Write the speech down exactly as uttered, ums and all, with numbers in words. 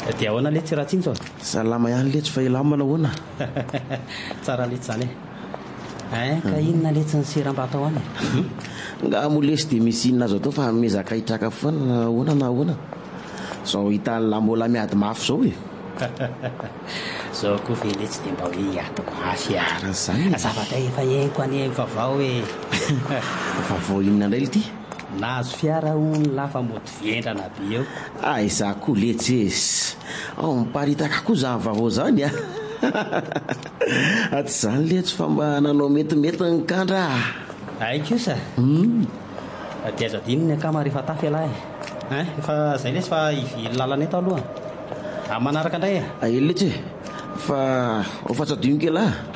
dia ahoana le tsy raha tsinjo salama ihany le tsy fa ilamana hoana tsara letsy zany e ka inona letsy ny seram-ba atao any nga molesy dia misy inona azo atao fa mezaka hitraka foana hoana na hoana zao hitan'la mbola miady mafy zao e zao koa ve letsy dia mba hoe hiady mafy ara zany zavatra efa henoko any vavao e vavao inona indray ity nahazo fiara hony lafa mody viendrana be eo ay za koa letsy esy ao miparitaka koa za vavao zany a aty zany letsy fa mba nanao metimety ny kandra ay kosa dia azo adino ny akama rehefa tafy alahy e efa zay lesy fa ivily lalana eto aloha a manaraka indray e ay letsy e fa ofa tsy adino kely ah